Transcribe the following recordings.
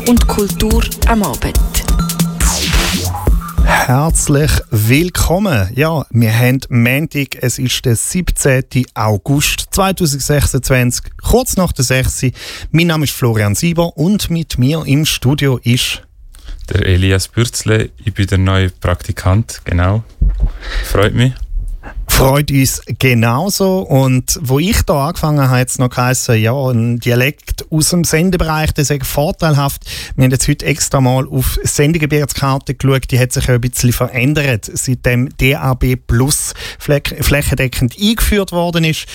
und Kultur am Abend. Herzlich willkommen. Ja, wir haben Montag, es ist der 17. August 2026, kurz nach der 6. Mein Name ist Florian Sieber und mit mir im Studio ist der Elias Bürzle. Ich bin der neue Praktikant, genau. Freut mich. Freut uns genauso. Und wo ich da angefangen habe, hat es noch geheißen, ja, ein Dialekt aus dem Sendebereich, der ist vorteilhaft. Wir haben jetzt heute extra mal auf Sendegebietskarte geschaut, die hat sich ja ein bisschen verändert, seitdem DAB Plus flächendeckend eingeführt worden ist.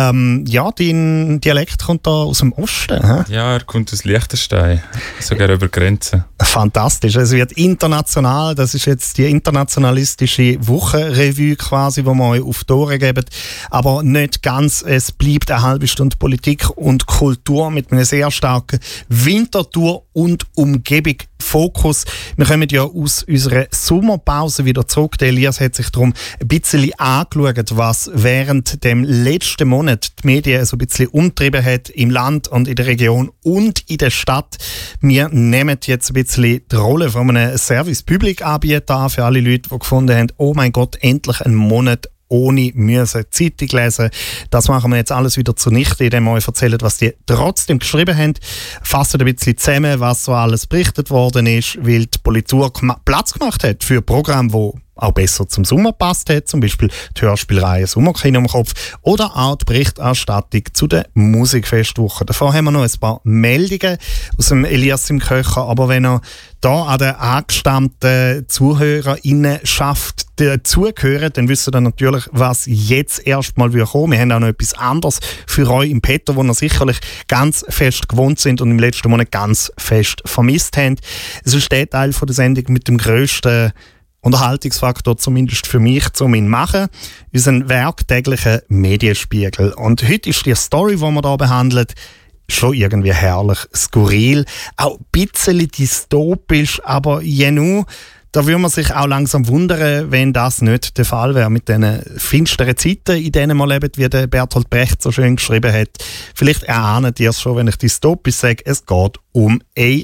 Ja, dein Dialekt kommt da aus dem Osten. He? Ja, er kommt aus Liechtenstein, sogar über Grenzen. Fantastisch. Es wird international, das ist jetzt die internationalistische Wochenrevue quasi, wo wir euch auf die Ohren geben. Aber nicht ganz. Es bleibt eine halbe Stunde Politik und Kultur mit einem sehr starken Winterthur und Umgebung Fokus. Wir kommen ja aus unserer Sommerpause wieder zurück. Der Elias hat sich darum ein bisschen angeschaut, was während dem letzten Monat die Medien so ein bisschen umtrieben hat im Land und in der Region und in der Stadt. Wir nehmen jetzt ein bisschen die Rolle von einem Service-Public-Anbieter an für alle Leute, die gefunden haben, oh mein Gott, endlich einen Monat ohne müssen Zeitung lesen. Das machen wir jetzt alles wieder zunichte, indem wir euch erzählen, was die trotzdem geschrieben haben. Fassen ein bisschen zusammen, was so alles berichtet worden ist, weil die Politur Platz gemacht hat für Programme, die auch besser zum Sommer passt hat, zum Beispiel die Hörspielreihe Sommerkino im Kopf oder auch die Berichterstattung zu der Musikfestwoche. Davor haben wir noch ein paar Meldungen aus dem Elias im Köcher, aber wenn er da an den angestammten ZuhörerInnenschaft dazugehört, dann wisst ihr dann natürlich, was jetzt erstmal kommen. Wir haben auch noch etwas anderes für euch im Petto, wo ihr sicherlich ganz fest gewohnt sind und im letzten Monat ganz fest vermisst habt. Es ist der Teil von der Sendung mit dem grössten Unterhaltungsfaktor, zumindest für mich, zum ihn machen, unseren werktäglichen Medienspiegel. Und heute ist die Story, die wir hier behandeln, schon irgendwie herrlich skurril, auch ein bisschen dystopisch, aber genau, da würde man sich auch langsam wundern, wenn das nicht der Fall wäre mit diesen finsteren Zeiten, in denen wir leben, wie der Bertolt Brecht so schön geschrieben hat. Vielleicht erahnt ihr es schon, wenn ich dystopisch sage, es geht um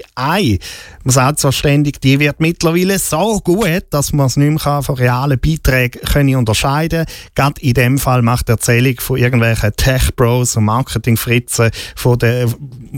AI. Man sagt zwar ständig, die wird mittlerweile so gut, dass man es nicht mehr von realen Beiträgen unterscheiden kann. Gerade in dem Fall macht die Erzählung von irgendwelchen Tech-Bros und Marketing-Fritzen von den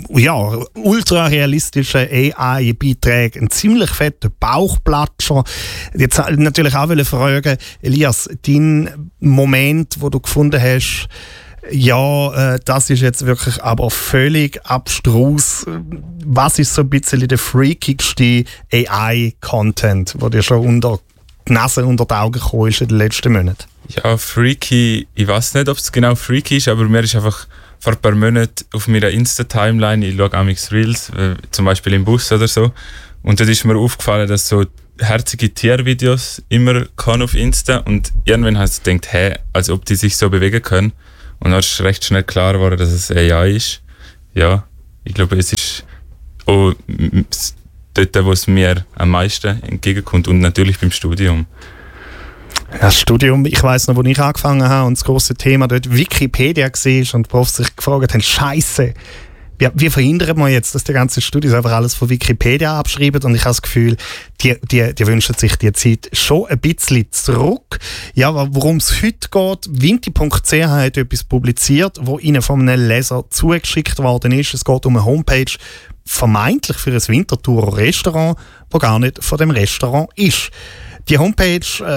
ultra-realistischen AI-Beiträgen einen ziemlich fetten Bauchplatscher. Jetzt natürlich auch fragen, Elias, dein Moment, wo du gefunden hast, ja, das ist jetzt wirklich aber völlig abstrus. Was ist so ein bisschen der freakigste AI-Content, der dir schon unter die Nase, unter die Augen gekommen ist in den letzten Monaten? Ja, freaky, ich weiß nicht, ob es genau freaky ist, aber mir ist einfach vor ein paar Monaten auf meiner Insta-Timeline, ich schaue amigs Reels, zum Beispiel im Bus oder so, und dort ist mir aufgefallen, dass so herzige Tiervideos immer kommen auf Insta und irgendwann habe ich gedacht, hey, als ob die sich so bewegen können. Und dann ist recht schnell klar geworden, dass es AI ist. Ja, ich glaube, es ist auch dort, wo es mir am meisten entgegenkommt und natürlich beim Studium. Das Studium, ich weiss noch, wo ich angefangen habe und das grosse Thema dort Wikipedia war und die Profs sich gefragt haben, Scheiße, wie verhindert man jetzt, dass die ganzen Studis einfach alles von Wikipedia abschreiben? Und ich habe das Gefühl, die wünschen sich die Zeit schon ein bisschen zurück. Ja, worum es heute geht, winti.ch hat etwas publiziert, wo ihnen von einem Leser zugeschickt worden ist. Es geht um eine Homepage, vermeintlich für ein Winterthurer Restaurant, wo gar nicht von dem Restaurant ist. Die Homepage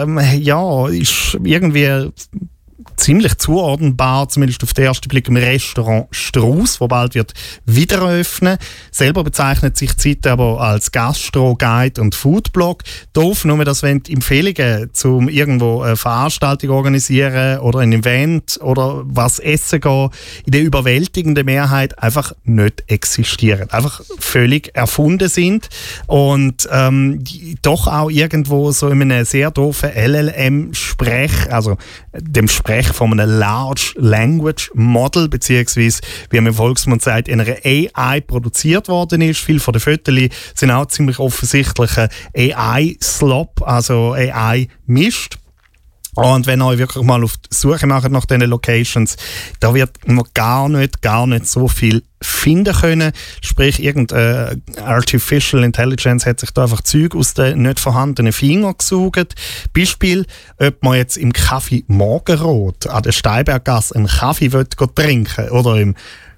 ist irgendwie ziemlich zuordnenbar, zumindest auf den ersten Blick, im Restaurant Strauss, wo bald wird wieder eröffnen. Selber bezeichnet sich die Seite aber als Gastro-Guide und Foodblog. Doof nur, dass wenn die Empfehlungen zum irgendwo eine Veranstaltung organisieren oder ein Event oder was essen gehen, in der überwältigenden Mehrheit einfach nicht existieren. Einfach völlig erfunden sind und doch auch irgendwo so in einem sehr doofen LLM-Sprech, also dem Sprech von einem Large Language Model, beziehungsweise, wie man im Volksmund sagt, in einer AI produziert worden ist. Viele von den Fotos sind auch ziemlich offensichtlich AI-Slop, also AI-Mist. Und wenn ihr wirklich mal auf die Suche macht nach diesen Locations, da wird man gar nicht so viel finden können. Sprich, irgendeine Artificial Intelligence hat sich da einfach Zeug aus den nicht vorhandenen Fingern gesaugt. Beispiel, ob man jetzt im Café Morgenrot an der Steinberggasse einen Kaffee trinken will, oder im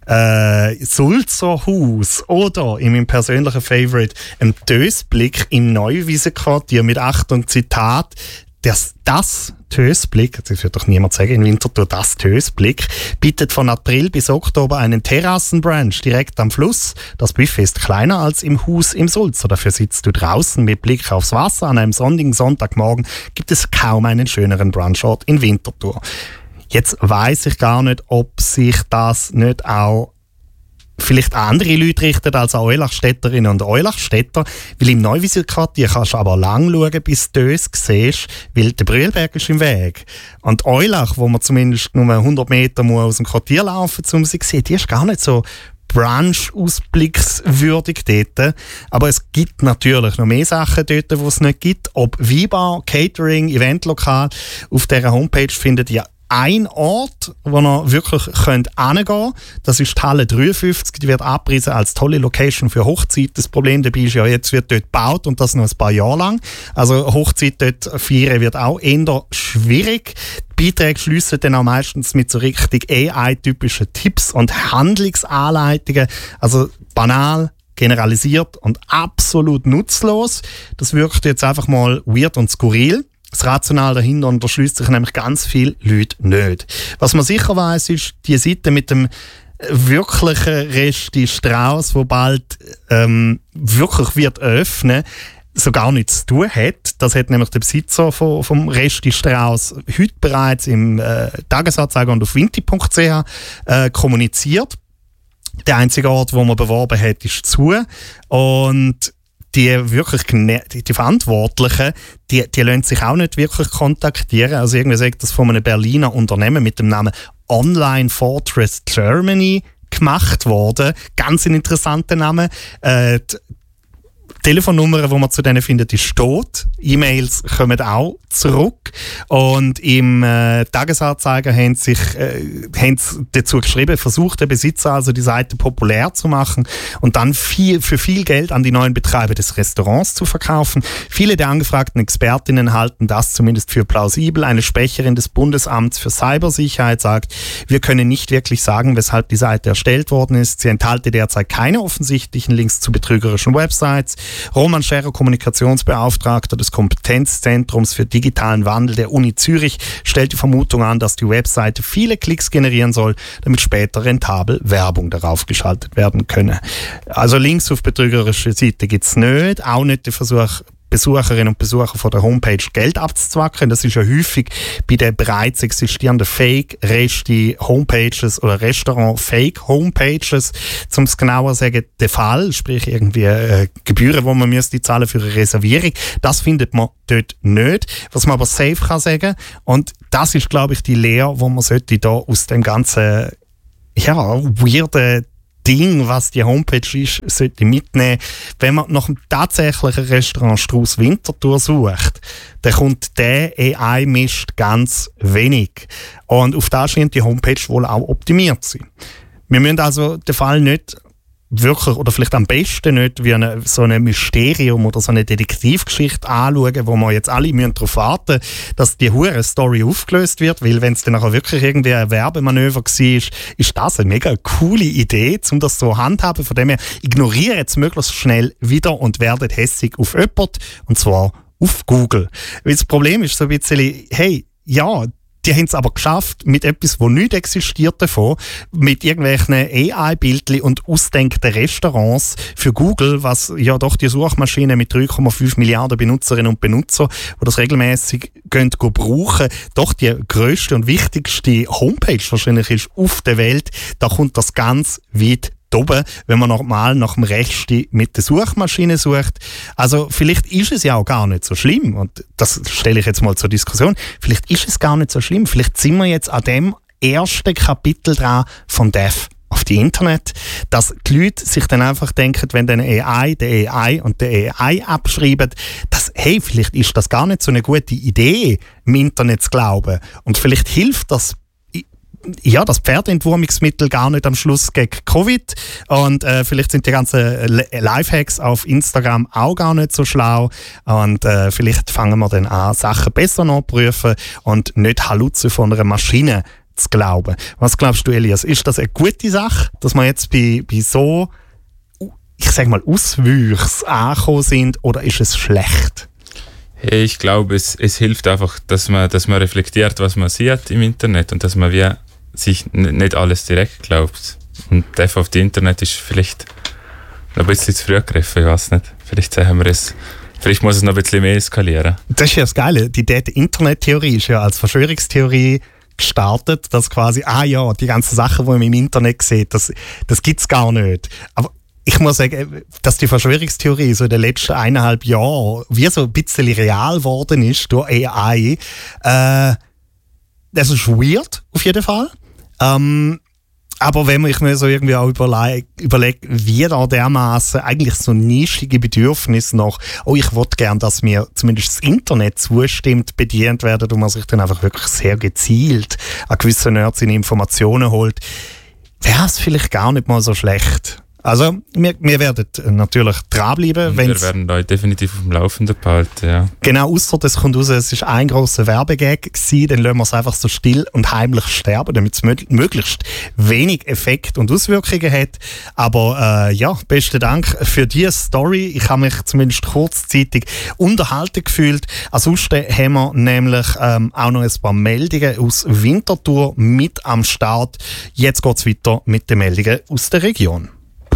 Sulzerhaus oder in meinem persönlichen Favorite im Dösblick im Neuwiesenquartier mit Achtung Zitat, das Tösblick, das wird doch niemand sagen in Winterthur, das Tösblick, bietet von April bis Oktober einen Terrassenbrunch direkt am Fluss. Das Buffet ist kleiner als im Haus im Sulzer. Dafür sitzt du draußen mit Blick aufs Wasser. An einem sonnigen Sonntagmorgen gibt es kaum einen schöneren Brunchort in Winterthur. Jetzt weiss ich gar nicht, ob sich das nicht auch vielleicht an andere Leute richtet als an Eulachstädterinnen und Eulachstädter, weil im Neuwiesenquartier kannst du aber lang schauen, bis du es siehst, weil der Brühlberg ist im Weg. Und Eulach, wo man zumindest nur 100 Meter aus dem Quartier laufen muss, um sie zu sehen, die ist gar nicht so Brunch-ausblickswürdig dort. Aber es gibt natürlich noch mehr Sachen dort, die es nicht gibt. Ob Weinbar, Catering, Eventlokal. Auf dieser Homepage findet ihr ein Ort, wo ihr wirklich hingehen könnt. Das ist die Halle 53. Die wird abgepriesen als tolle Location für Hochzeit. Das Problem dabei ist ja, jetzt wird dort gebaut und das noch ein paar Jahre lang. Also Hochzeit dort feiern wird auch eher schwierig. Die Beiträge schliessen dann auch meistens mit so richtig AI-typischen Tipps und Handlungsanleitungen. Also banal, generalisiert und absolut nutzlos. Das wirkt jetzt einfach mal weird und skurril. Das Rational dahinter unterschließt sich nämlich ganz viele Leute nicht. Was man sicher weiss, ist, die Seite mit dem wirklichen Resti Strauss, wo bald wirklich wird öffnen, so gar nichts zu tun hat. Das hat nämlich der Besitzer vom Resti Strauss heute bereits im Tagesanzeiger und auf vinti.ch kommuniziert. Der einzige Ort, wo man beworben hat, ist zu. Und die Verantwortlichen, die lassen sich auch nicht wirklich kontaktieren. Also irgendwie sagt das von einem Berliner Unternehmen mit dem Namen Online Fortress Germany gemacht worden. Ganz ein interessanter Name. Die Telefonnummer, die man zu denen findet, ist tot. E-Mails kommen auch zurück. Und im Tagesanzeiger haben sie dazu geschrieben, versucht der Besitzer also die Seite populär zu machen und dann für viel Geld an die neuen Betreiber des Restaurants zu verkaufen. Viele der angefragten Expertinnen halten das zumindest für plausibel. Eine Sprecherin des Bundesamts für Cybersicherheit sagt, wir können nicht wirklich sagen, weshalb die Seite erstellt worden ist. Sie enthalte derzeit keine offensichtlichen Links zu betrügerischen Websites. Roman Scherer, Kommunikationsbeauftragter des Kompetenzzentrums für digitalen Wandel der Uni Zürich, stellt die Vermutung an, dass die Webseite viele Klicks generieren soll, damit später rentabel Werbung darauf geschaltet werden könne. Also Links auf betrügerische Seiten gibt es nicht, auch nicht der Versuch, Besucherinnen und Besucher von der Homepage Geld abzuzwacken. Das ist ja häufig bei den bereits existierenden Fake-Resti-Homepages oder Restaurant-Fake-Homepages, um es genauer zu sagen, der Fall, sprich irgendwie Gebühren, die man müsste zahlen für eine Reservierung. Das findet man dort nicht. Was man aber safe kann sagen, und das ist, glaube ich, die Lehre, die man sollte da aus dem ganzen weirden Ding, was die Homepage ist, sollte mitnehmen. Wenn man nach einem tatsächlichen Restaurant Strauss Winterthur sucht, dann kommt der AI-Mist ganz wenig. Und auf das scheint die Homepage wohl auch optimiert zu sein. Wir müssen also den Fall nicht wirklich, oder vielleicht am besten nicht, wie so ein Mysterium oder so eine Detektivgeschichte anschauen, wo wir jetzt alle darauf warten, dass die Hure-Story aufgelöst wird, weil wenn es dann nachher wirklich irgendwie ein Werbemanöver war, ist das eine mega coole Idee, um das so handhaben. Von dem her ignorieren es möglichst schnell wieder und werden hässig auf jemand, und zwar auf Google. Weil das Problem ist so ein bisschen, hey, ja, die haben es aber geschafft, mit etwas, das nicht existiert davon, mit irgendwelchen AI-Bildchen und ausdenkten Restaurants für Google, was ja doch die Suchmaschine mit 3,5 Milliarden Benutzerinnen und Benutzer, die das regelmäßig brauchen, doch die grösste und wichtigste Homepage wahrscheinlich ist auf der Welt. Da kommt das ganz weit oben, wenn man normal nach dem Resti mit der Suchmaschine sucht. Also vielleicht ist es ja auch gar nicht so schlimm, und das stelle ich jetzt mal zur Diskussion, vielleicht ist es gar nicht so schlimm, vielleicht sind wir jetzt an dem ersten Kapitel dran von Death auf die Internet, dass die Leute sich dann einfach denken, wenn dann der AI und der AI abschreiben, dass, hey, vielleicht ist das gar nicht so eine gute Idee, im Internet zu glauben. Und vielleicht hilft das Pferdeentwurmungsmittel gar nicht am Schluss gegen Covid. Und vielleicht sind die ganzen Lifehacks auf Instagram auch gar nicht so schlau. Und vielleicht fangen wir dann an, Sachen besser nachzuprüfen und nicht Halluze von einer Maschine zu glauben. Was glaubst du, Elias? Ist das eine gute Sache, dass wir jetzt bei so, ich sag mal, Auswüchsen angekommen sind, oder ist es schlecht? Hey, ich glaube, es hilft einfach, dass man reflektiert, was man sieht im Internet und dass man sich nicht alles direkt glaubt. Und der auf die Internet ist vielleicht noch ein bisschen zu früh gegriffen, ich weiß nicht. Vielleicht muss es noch ein bisschen mehr eskalieren. Das ist ja das Geile. Die Internet-Theorie ist ja als Verschwörungstheorie gestartet, dass quasi, die ganzen Sachen, die man im Internet sieht, das gibt es gar nicht. Aber ich muss sagen, dass die Verschwörungstheorie so in den letzten 1,5 Jahren wie so ein bisschen real geworden ist durch AI, das ist weird, auf jeden Fall. Aber wenn ich mir so irgendwie auch überlege, wie da dermaßen eigentlich so nischige Bedürfnisse nach, ich will gerne, dass mir zumindest das Internet zustimmt, bedient werden und man sich dann einfach wirklich sehr gezielt an gewissen Nerds in Informationen holt, wäre es vielleicht gar nicht mal so schlecht. Also, wir werden natürlich dranbleiben. Wir werden euch definitiv auf dem Laufenden behalten, ja. Genau, ausser das kommt raus, es war ein grosser Werbegag gewesen, dann lassen wir es einfach so still und heimlich sterben, damit es möglichst wenig Effekt und Auswirkungen hat. Aber besten Dank für diese Story. Ich habe mich zumindest kurzzeitig unterhalten gefühlt. Ansonsten haben wir nämlich auch noch ein paar Meldungen aus Winterthur mit am Start. Jetzt geht es weiter mit den Meldungen aus der Region.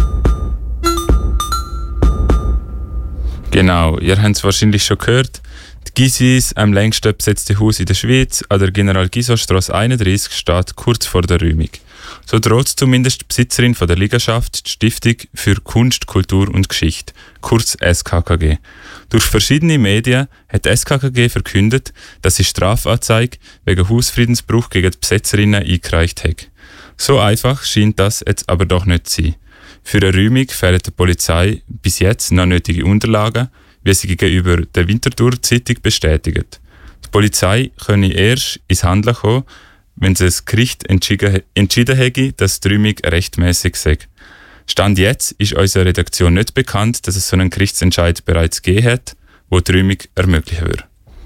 Genau, ihr habt es wahrscheinlich schon gehört. Die Gysis, am längsten besetzte Haus in der Schweiz, an der General-Gyso-Strasse 31, steht kurz vor der Räumung. So droht zumindest die Besitzerin von der Liegenschaft, die Stiftung für Kunst, Kultur und Geschichte, kurz SKKG. Durch verschiedene Medien hat die SKKG verkündet, dass sie Strafanzeige wegen Hausfriedensbruch gegen die Besetzerinnen eingereicht hat. So einfach scheint das jetzt aber doch nicht zu sein. Für eine Räumung fehlen der Polizei bis jetzt noch nötige Unterlagen, wie sie gegenüber der Winterthur Zeitung bestätigt. Die Polizei könne erst ins Handeln kommen, wenn das Gericht entschieden hätte, dass die Räumung rechtmäßig sei. Stand jetzt ist unserer Redaktion nicht bekannt, dass es so einen Gerichtsentscheid bereits gegeben hat, wo die Räumung ermöglichen würde.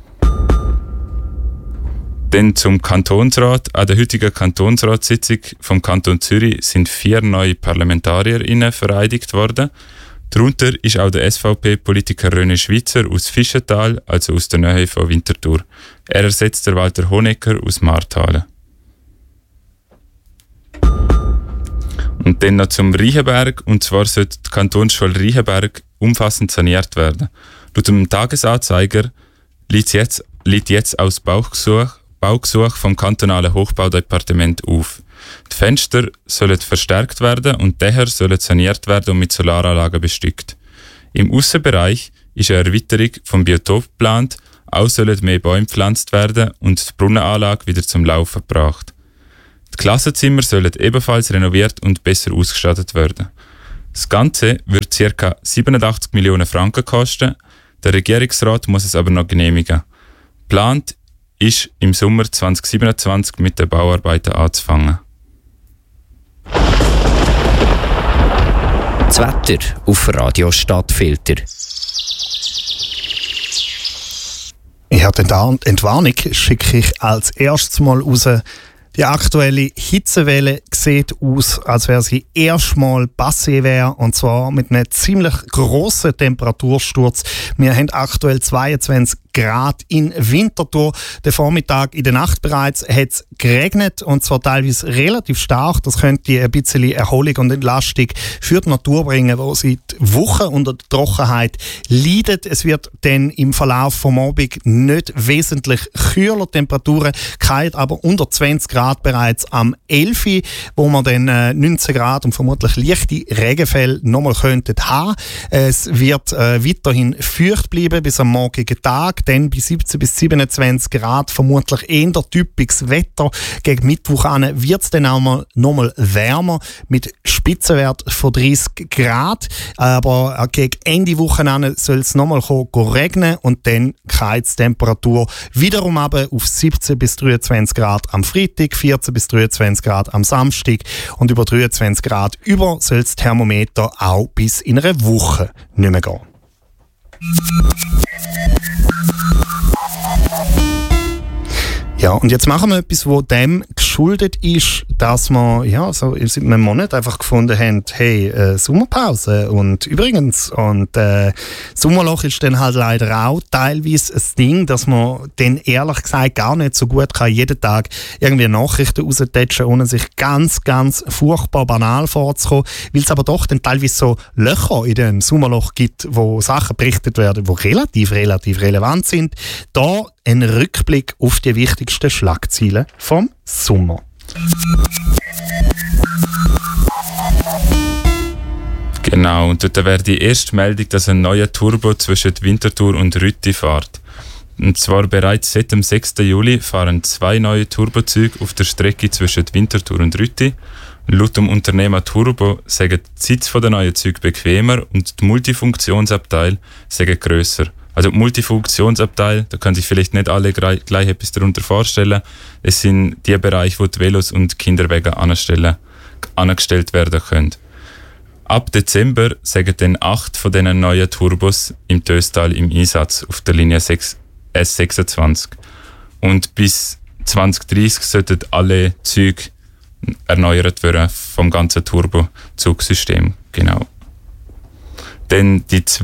Dann zum Kantonsrat. An der heutigen Kantonsratssitzung vom Kanton Zürich sind 4 neue ParlamentarierInnen vereidigt worden. Darunter ist auch der SVP-Politiker René Schweizer aus Fischental, also aus der Nähe von Winterthur. Er ersetzt den Walter Honecker aus Marthalen. Und dann noch zum Riechenberg. Und zwar sollte die Kantonsschule Riechenberg umfassend saniert werden. Laut dem Tagesanzeiger liegt jetzt aus Baugesuch vom kantonalen Hochbaudepartement auf. Die Fenster sollen verstärkt werden und daher sollen saniert werden und mit Solaranlagen bestückt. Im Aussenbereich ist eine Erweiterung vom Biotop geplant, auch sollen mehr Bäume gepflanzt werden und die Brunnenanlage wieder zum Laufen gebracht. Die Klassenzimmer sollen ebenfalls renoviert und besser ausgestattet werden. Das Ganze wird ca. 87 Millionen Franken kosten, der Regierungsrat muss es aber noch genehmigen. Geplant ist im Sommer 2027 mit den Bauarbeiten anzufangen. Das Wetter auf Radio Stadtfilter. Ja, die Entwarnung schicke ich als erstes mal raus. Die aktuelle Hitzewelle sieht aus, als wäre sie erstmal passé wäre, und zwar mit einem ziemlich grossen Temperatursturz. Wir haben aktuell 22 Grad in Winterthur. Der Vormittag, in der Nacht bereits, hat es geregnet, und zwar teilweise relativ stark. Das könnte ein bisschen Erholung und Entlastung für die Natur bringen, die seit Wochen unter der Trockenheit leidet. Es wird dann im Verlauf vom Abend nicht wesentlich kühler. Temperaturen fallen aber unter 20 Grad bereits am 11., wo man dann 19 Grad und vermutlich leichte Regenfälle nochmal könnten haben. Es wird weiterhin feucht bleiben bis am morgigen Tag. dann bei 17 bis 27 Grad, vermutlich eher typisches Wetter. Gegen Mittwoch wird es dann auch nochmal wärmer mit Spitzenwert von 30 Grad. Aber gegen Ende Woche soll es nochmal regnen und dann geht die Temperatur wiederum auf 17 bis 23 Grad am Freitag, 14 bis 23 Grad am Samstag und über 23 Grad über soll das Thermometer auch bis in einer Woche nicht mehr gehen. Ja, und jetzt machen wir etwas, das dem geschuldet ist, dass wir so seit einem Monat einfach gefunden haben, hey, Sommerpause und übrigens, Sommerloch ist dann halt leider auch teilweise ein Ding, dass man dann ehrlich gesagt gar nicht so gut kann, jeden Tag irgendwie Nachrichten raustätschen, ohne sich ganz, ganz furchtbar banal vorzukommen, weil es aber doch dann teilweise so Löcher in dem Sommerloch gibt, wo Sachen berichtet werden, die relativ relevant sind. Da ein Rückblick auf die wichtigsten Schlagzeilen vom Sommer. Genau, und dort wäre die erste Meldung, dass ein neuer Turbo zwischen Winterthur und Rütti fährt. Und zwar bereits seit dem 6. Juli fahren 2 neue Turbozüge auf der Strecke zwischen Winterthur und Rütti. Laut dem Unternehmer Turbo sagen die Sitze der neuen Züge bequemer und die Multifunktionsabteile sagen grösser. Also die Multifunktionsabteil, da können sich vielleicht nicht alle gleich etwas darunter vorstellen. Es sind die Bereiche, wo die Velos und Kinderwege angestellt werden können. Ab Dezember sagen dann 8 von diesen neuen Turbos im Töstal im Einsatz auf der Linie S26. Und bis 2030 sollten alle Züge erneuert werden vom ganzen Turbozugsystem. Genau. Dann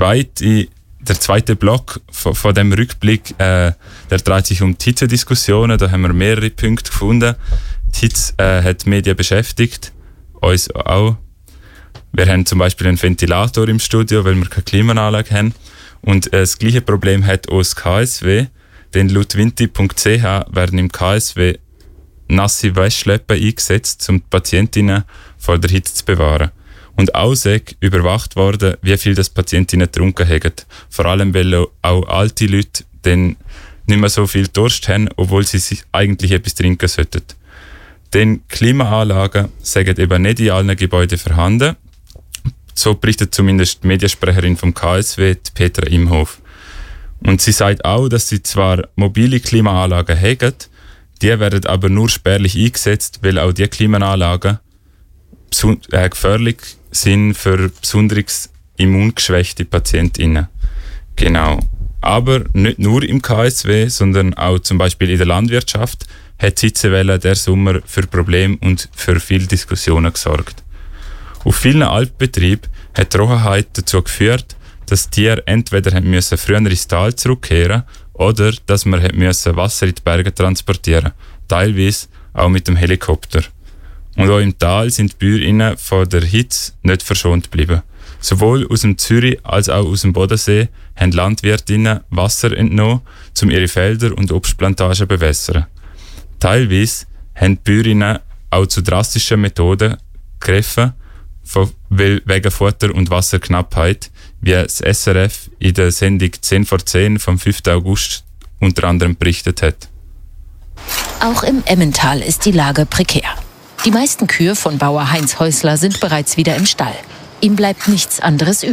der zweite Block von dem Rückblick, der dreht sich um die Hitzediskussionen. Da haben wir mehrere Punkte gefunden. Die Hitze hat die Medien beschäftigt, uns auch. Wir haben zum Beispiel einen Ventilator im Studio, weil wir keine Klimaanlage haben. Und das gleiche Problem hat auch das KSW, denn laut winti.ch werden im KSW nasse Wäschschleppen eingesetzt, um die Patientinnen vor der Hitze zu bewahren. Und auch sei überwacht worden, wie viel das Patientinnen getrunken haben. Vor allem, weil auch alte Leute dann nicht mehr so viel Durst haben, obwohl sie sich eigentlich etwas trinken sollten. Denn Klimaanlagen sind eben nicht in allen Gebäuden vorhanden. So berichtet zumindest die Mediensprecherin vom KSW, Petra Imhof. Und sie sagt auch, dass sie zwar mobile Klimaanlagen haben, die werden aber nur spärlich eingesetzt, weil auch diese Klimaanlagen gefährlich sind für besonders immungeschwächte PatientInnen. Genau. Aber nicht nur im KSW, sondern auch zum Beispiel in der Landwirtschaft hat die Hitzewelle der Sommer für Probleme und für viele Diskussionen gesorgt. Auf vielen Alpbetrieben hat die Trockenheit dazu geführt, dass die Tiere entweder früher ins Tal zurückkehren oder dass man Wasser in die Berge transportieren, teilweise auch mit dem Helikopter. Und auch im Tal sind die Bäuerinnen von der Hitze nicht verschont geblieben. Sowohl aus dem Zürich als auch aus dem Bodensee haben Landwirtinnen Wasser entnommen, um ihre Felder und Obstplantagen zu bewässern. Teilweise haben die Bäuerinnen auch zu drastischen Methoden gegriffen, wegen Futter- und Wasserknappheit, wie das SRF in der Sendung 10 vor 10 vom 5. August unter anderem berichtet hat. Auch im Emmental ist die Lage prekär. Die meisten Kühe von Bauer Heinz Häusler sind bereits wieder im Stall. Ihm bleibt nichts anderes übrig.